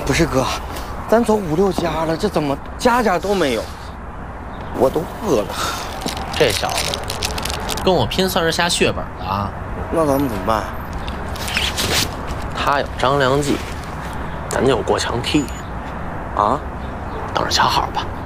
不是哥，咱走5、6家了，这怎么家都没有？我都饿了。 这小子跟我拼算是下血本了啊！ 那咱们怎么办？ 他有张良计，咱就有过墙梯。 啊？ 等着瞧好吧。